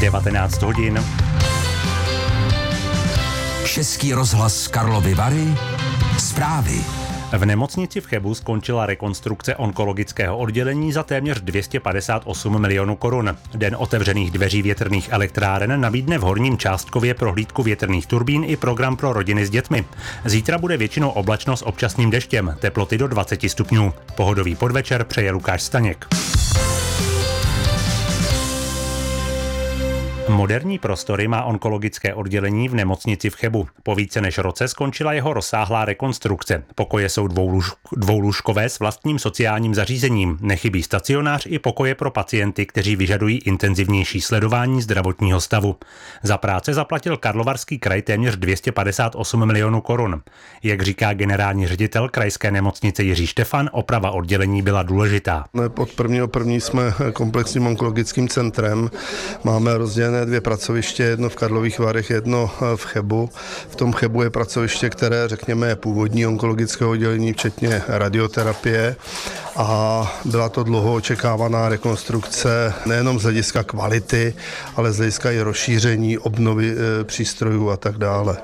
19 hodin. Český rozhlas Karlovy Vary. Zprávy. V nemocnici v Chebu skončila rekonstrukce onkologického oddělení za téměř 258 milionů korun. Den otevřených dveří větrných elektráren nabídne v Horním Částkově prohlídku větrných turbín i program pro rodiny s dětmi. Zítra bude většinou oblačno s občasným deštěm, teploty do 20 stupňů. Pohodový podvečer přeje Lukáš Staněk. Moderní prostory má onkologické oddělení v nemocnici v Chebu. Po více než roce skončila jeho rozsáhlá rekonstrukce. Pokoje jsou dvoulůžkové s vlastním sociálním zařízením. Nechybí stacionář i pokoje pro pacienty, kteří vyžadují intenzivnější sledování zdravotního stavu. Za práce zaplatil Karlovarský kraj téměř 258 milionů korun. Jak říká generální ředitel krajské nemocnice Jiří Štefan, oprava oddělení byla důležitá. Od 1.1. jsme komplexním onkologickým centrem. Máme rozdělené 2 pracoviště, jedno v Karlových Varech, jedno v Chebu. V tom Chebu je pracoviště, které, řekněme, je původní onkologické oddělení, včetně radioterapie. A byla to dlouho očekávaná rekonstrukce, nejenom z hlediska kvality, ale z hlediska i rozšíření, obnovy přístrojů a tak dále.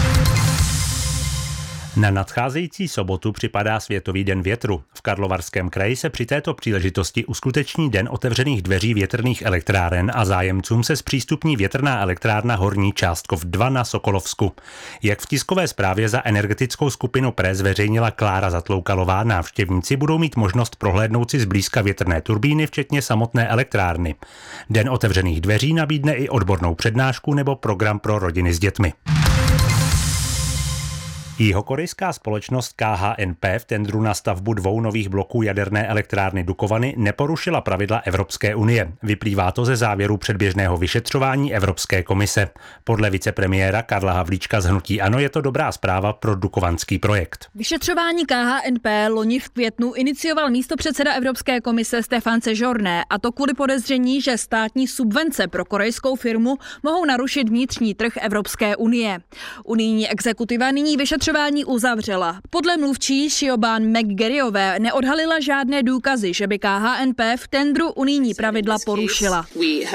Na nadcházející sobotu připadá Světový den větru. V Karlovarském kraji se při této příležitosti uskuteční den otevřených dveří větrných elektráren a zájemcům se zpřístupní větrná elektrárna Horní Částkov 2 na Sokolovsku. Jak v tiskové zprávě za energetickou skupinu PRE zveřejnila Klára Zatloukalová, návštěvníci budou mít možnost prohlédnout si zblízka větrné turbíny, včetně samotné elektrárny. Den otevřených dveří nabídne i odbornou přednášku nebo program pro rodiny s dětmi. Jihokorejská společnost KHNP v tendru na stavbu 2 nových bloků jaderné elektrárny Dukovany neporušila pravidla Evropské unie. Vyplývá to ze závěru předběžného vyšetřování Evropské komise. Podle vicepremiéra Karla Havlíčka z hnutí ANO je to dobrá zpráva pro dukovanský projekt. Vyšetřování KHNP loni v květnu inicioval místopředseda Evropské komise Stefan Sejourné, a to kvůli podezření, že státní subvence pro korejskou firmu mohou narušit vnitřní trh Evropské unie. Unijní exekutiva nyní vyšetřování uzavřela. Podle mluvčí Siobhan McGarryové neodhalila žádné důkazy, že by KHNP v tendru unijní pravidla porušila.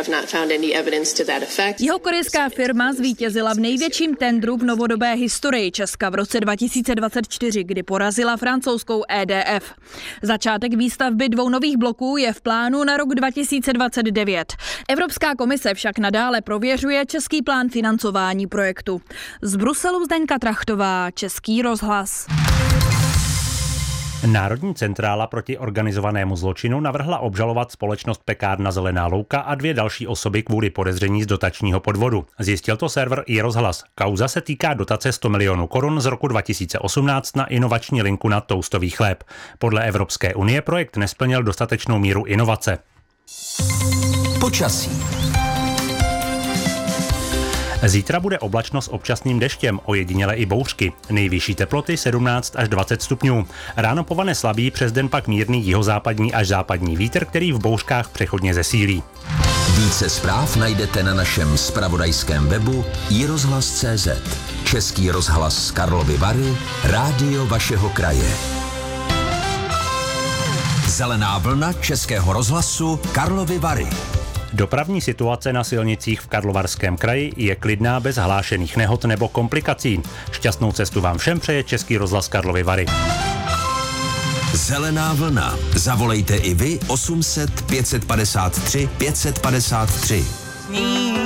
Jihokorejská firma zvítězila v největším tendru v novodobé historii Česka v roce 2024, kdy porazila francouzskou EDF. Začátek výstavby 2 nových bloků je v plánu na rok 2029. Evropská komise však nadále prověřuje český plán financování projektu. Z Bruselu Zdeňka Trachtová, Český rozhlas. Národní centrála proti organizovanému zločinu navrhla obžalovat společnost Pekárna Zelená louka a 2 další osoby kvůli podezření z dotačního podvodu. Zjistil to server iRozhlas. Kauza se týká dotace 100 milionů korun z roku 2018 na inovační linku na toustový chléb. Podle Evropské unie projekt nesplnil dostatečnou míru inovace. Počasí. Zítra bude oblačno s občasným deštěm, ojediněle i bouřky. Nejvyšší teploty 17 až 20 stupňů. Ráno povane slabý, přes den pak mírný jihozápadní až západní vítr, který v bouřkách přechodně zesílí. Více zpráv najdete na našem zpravodajském webu iRozhlas.cz. Český rozhlas Karlovy Vary, rádio vašeho kraje. Zelená vlna Českého rozhlasu Karlovy Vary. Dopravní situace na silnicích v Karlovarském kraji je klidná bez hlášených nehod nebo komplikací. Šťastnou cestu vám všem přeje Český rozhlas Karlovy Vary. Zelená vlna. Zavolejte i vy 800 553 553.